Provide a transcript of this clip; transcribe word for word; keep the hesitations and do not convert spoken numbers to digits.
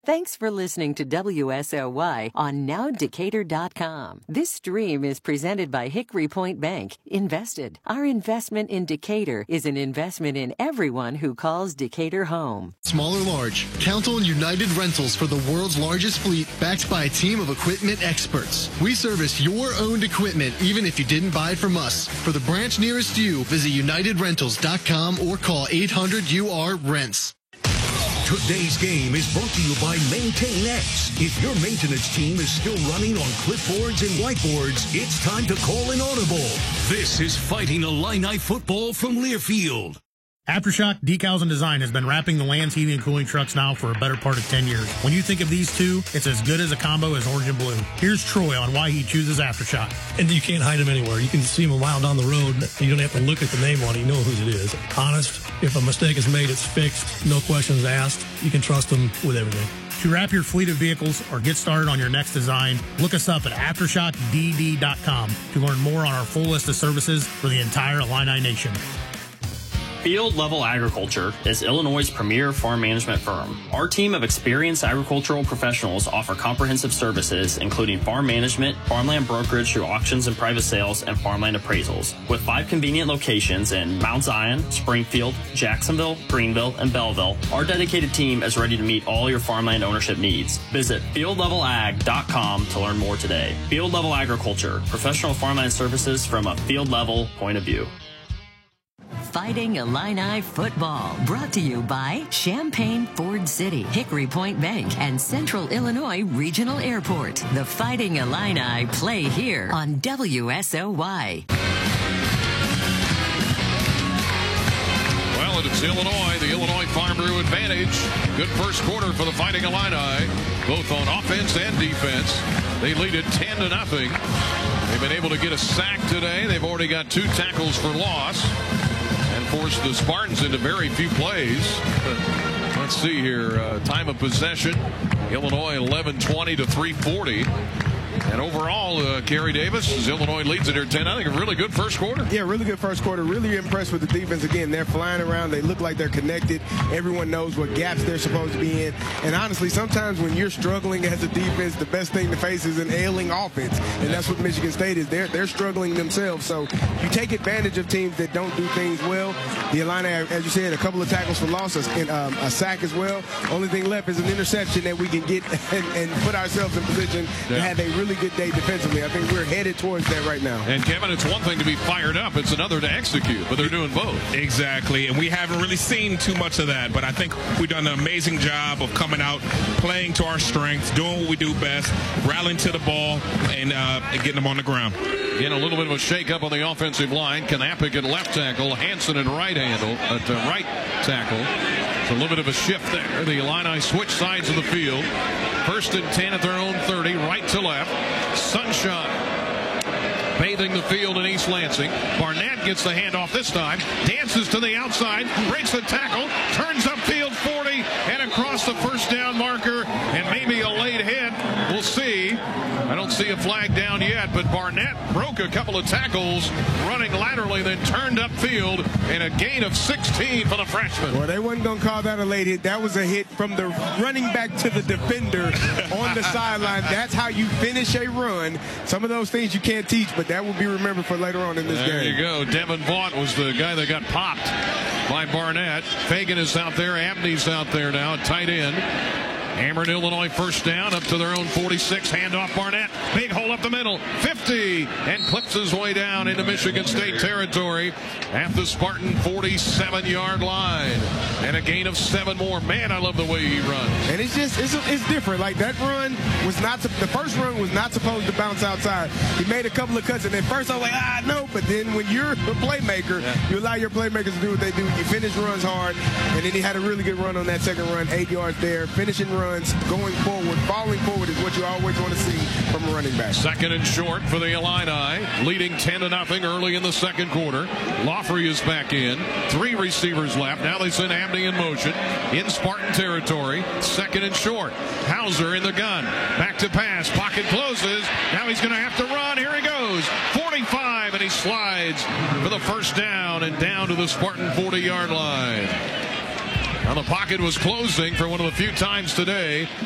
Thanks for listening to W S O Y on now decatur dot com. This stream is presented by Hickory Point Bank. Invested. Our investment in Decatur is an investment in everyone who calls Decatur home. Small or large, count on United Rentals for the world's largest fleet backed by a team of equipment experts. We service your owned equipment even if you didn't buy it from us. For the branch nearest you, visit united rentals dot com or call eight hundred U R rents. Today's game is brought to you by MaintainX. If your maintenance team is still running on clipboards and whiteboards, it's time to call an audible. This is Fighting Illini football from Learfield. Aftershock Decals and Design has been wrapping the Lands Heating and Cooling trucks now for a better part of ten years. When you think of these two, it's as good as a combo as orange and blue. Here's Troy on why he chooses Aftershock. And you can't hide them anywhere. You can see them a mile down the road. You don't have to look at the name on it. You know who it is. Honest. If a mistake is made, it's fixed. No questions asked. You can trust them with everything. To wrap your fleet of vehicles or get started on your next design, look us up at aftershock d d dot com to learn more on our full list of services for the entire Illini Nation. Field Level Agriculture is Illinois' premier farm management firm. Our team of experienced agricultural professionals offer comprehensive services, including farm management, farmland brokerage through auctions and private sales, and farmland appraisals. With five convenient locations in Mount Zion, Springfield, Jacksonville, Greenville, and Belleville, our dedicated team is ready to meet all your farmland ownership needs. Visit field level ag dot com to learn more today. Field Level Agriculture, professional farmland services from a field level point of view. Fighting Illini football, brought to you by Champaign Ford City, Hickory Point Bank, and Central Illinois Regional Airport. The Fighting Illini play here on W S O Y. Well, it's Illinois, the Illinois Farm Brew advantage. Good first quarter for the Fighting Illini, both on offense and defense. They lead it ten to nothing. They've been able to get a sack today. They've already got two tackles for loss and forced the Spartans into very few plays. Let's see here. Uh, time of possession, Illinois eleven twenty to three forty. And overall, uh, Kerry Davis, as Illinois leads it here ten, I think a really good first quarter. Yeah, really good first quarter. Really impressed with the defense. Again, they're flying around. They look like they're connected. Everyone knows what gaps they're supposed to be in. And honestly, sometimes when you're struggling as a defense, the best thing to face is an ailing offense. And that's what Michigan State is. They're, they're struggling themselves. So you take advantage of teams that don't do things well. The Illini, as you said, a couple of tackles for loss and um, a sack as well. Only thing left is an interception that we can get and, and put ourselves in position yeah. to have a really good day defensively. I think we're headed towards that right now. And Kevin, it's one thing to be fired up, it's another to execute, but they're doing both. Exactly, and we haven't really seen too much of that, but I think we've done an amazing job of coming out, playing to our strengths, doing what we do best, rallying to the ball, and uh, getting them on the ground. Again, a little bit of a shake-up on the offensive line. Knappich at left tackle, Hansen at right handle, at uh, right tackle. It's a little bit of a shift there. The Illini switch sides of the field. First and ten at their own thirty, right to left. Sunshine bathing the field in East Lansing. Barnett gets the handoff this time, dances to the outside, breaks the tackle, turns upfield forty, and across the first down marker, and maybe a late hit. We'll see. I don't see a flag down yet, but Barnett broke a couple of tackles running laterally, then turned upfield, and a gain of sixteen for the freshman. Well, they wasn't going to call that a late hit. That was a hit from the running back to the defender on the sideline. That's how you finish a run. Some of those things you can't teach, but that will be remembered for later on in this there game. There you go. Devin Vaught was the guy that got popped by Barnett. Fagan is out there. Abney's out there now, tight end. Hammered Illinois first down up to their own forty-six. Handoff Barnett. Big hole up the middle. fifty. And clips his way down into Michigan State territory at the Spartan forty-seven yard line. And a gain of seven more. Man, I love the way he runs. And it's just, it's, it's different. Like that run was not, the first run was not supposed to bounce outside. He made a couple of cuts. And at first I was like, ah, no. But then when you're a playmaker, yeah. you allow your playmakers to do what they do. You finish runs hard. And then he had a really good run on that second run. Eight yards there. Finishing run. Going forward, falling forward is what you always want to see from a running back. Second and short for the Illini, leading ten to nothing early in the second quarter. Laughley is back in. Three receivers left. Now they send Abney in motion in Spartan territory. Second and short. Hauser in the gun. Back to pass. Pocket closes. Now he's going to have to run. Here he goes. forty-five, and he slides for the first down and down to the Spartan forty yard line. Now the pocket was closing for one of the few times today